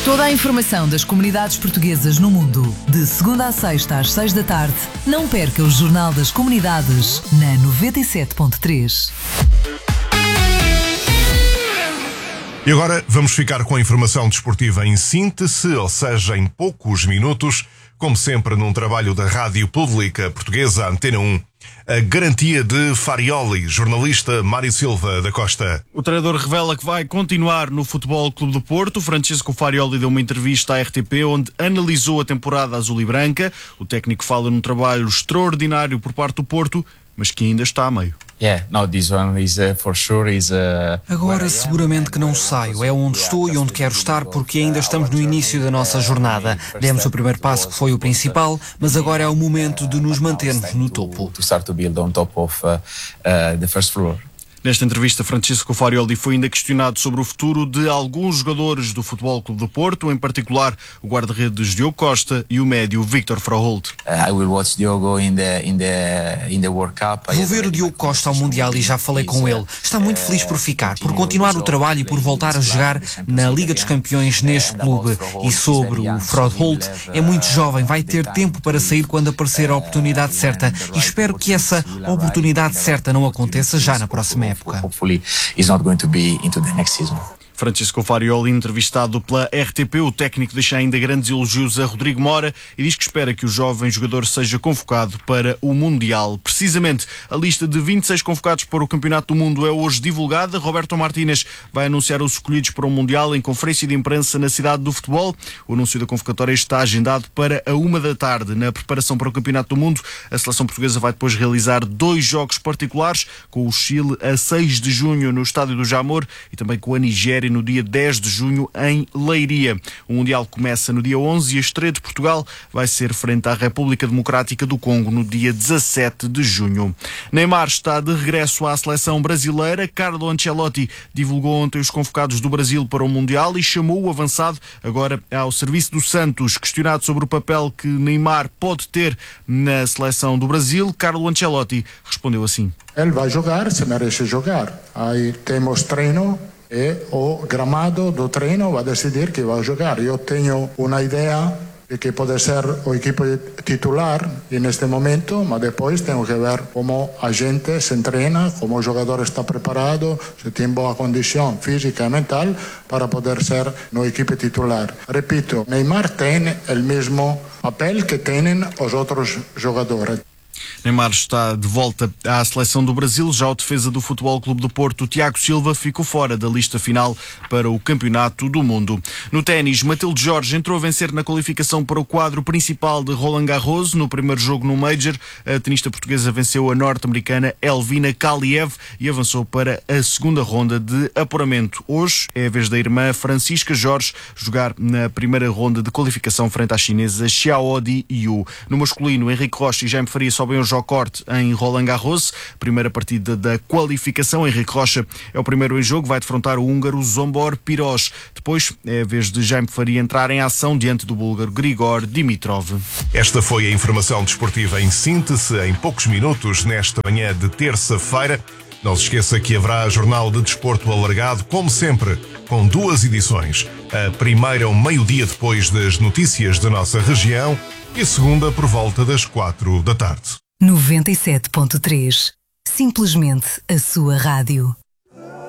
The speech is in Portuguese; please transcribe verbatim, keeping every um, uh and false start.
Toda a informação das comunidades portuguesas no mundo, de segunda a sexta às seis da tarde. Não perca o Jornal das Comunidades na noventa e sete ponto três. E agora vamos ficar com a informação desportiva em síntese, ou seja, em poucos minutos, como sempre num trabalho da Rádio Pública Portuguesa, Antena um. A garantia de Farioli, jornalista Mário Silva da Costa. O treinador revela que vai continuar no Futebol Clube do Porto. Francisco Farioli deu uma entrevista à R T P onde analisou a temporada azul e branca. O técnico fala num trabalho extraordinário por parte do Porto, mas que ainda está a meio. Yeah, no, this one is uh, for sure is. Uh, Agora seguramente que não saio. É onde estou e onde quero estar, porque ainda estamos no início da nossa jornada. Demos o primeiro passo, que foi o principal, mas agora é o momento de nos mantermos no topo. To start to build on top of uh, uh, the first floor. Nesta entrevista, Francisco Farioli foi ainda questionado sobre o futuro de alguns jogadores do Futebol Clube do Porto, em particular o guarda-redes Diogo Costa e o médio Víctor Froholt. Uh, I will watch Diogo in the in the in the World Cup. Vou ver o Diogo Costa ao Mundial e já falei com ele. Está muito feliz por ficar, por continuar o trabalho e por voltar a jogar na Liga dos Campeões neste clube. E sobre o Froholt, é muito jovem, vai ter tempo para sair quando aparecer a oportunidade certa. E espero que essa oportunidade certa não aconteça já na próxima época. Hopefully, it's not going to be into the next season. Francisco Farioli, entrevistado pela R T P, o técnico deixa ainda grandes elogios a Rodrigo Mora e diz que espera que o jovem jogador seja convocado para o Mundial. Precisamente, a lista de vinte e seis convocados para o Campeonato do Mundo é hoje divulgada. Roberto Martínez vai anunciar os escolhidos para o Mundial em conferência de imprensa na Cidade do Futebol. O anúncio da convocatória está agendado para a uma da tarde. Na preparação para o Campeonato do Mundo, a seleção portuguesa vai depois realizar dois jogos particulares, com o Chile a seis de junho no Estádio do Jamor e também com a Nigéria no dia dez de junho em Leiria. O Mundial começa no dia onze e a estreia de Portugal vai ser frente à República Democrática do Congo no dia dezassete de junho. Neymar está de regresso à seleção brasileira. Carlo Ancelotti divulgou ontem os convocados do Brasil para o Mundial e chamou o avançado agora ao serviço do Santos. Questionado sobre o papel que Neymar pode ter na seleção do Brasil, Carlo Ancelotti respondeu assim: Ele vai jogar, se merece jogar. Aí temos treino e o gramado do treino vai decidir que vai jogar. Eu tenho uma ideia de que pode ser o equipo titular neste momento, mas depois tenho que ver como a gente se treina, como o jogador está preparado, se tem boa condição física e mental para poder ser no equipe titular. Repito, Neymar tem o mesmo papel que têm os outros jogadores. Neymar está de volta à seleção do Brasil. Já o defesa do Futebol Clube do Porto, Tiago Silva, ficou fora da lista final para o Campeonato do Mundo. No ténis, Matilde Jorge entrou a vencer na qualificação para o quadro principal de Roland Garros. No primeiro jogo no Major, a tenista portuguesa venceu a norte-americana Elvina Kaliev e avançou para a segunda ronda de apuramento. Hoje é a vez da irmã Francisca Jorge jogar na primeira ronda de qualificação frente à chinesa Xiaodi Yu. No masculino, Henrique Rocha e Jaime Faria sobem ao Jocorte em Roland Garros. Primeira partida da qualificação. Henrique Rocha é o primeiro em jogo, vai defrontar o húngaro Zombor Piros. Depois é a vez de Jaime Faria entrar em ação diante do búlgaro Grigor Dimitrov. Esta foi a informação desportiva em síntese, em poucos minutos, nesta manhã de terça-feira. Não se esqueça que haverá Jornal de Desporto alargado, como sempre, com duas edições. A primeira ao meio-dia depois das notícias da nossa região e a segunda por volta das quatro da tarde. noventa e sete ponto três. Simplesmente a sua rádio.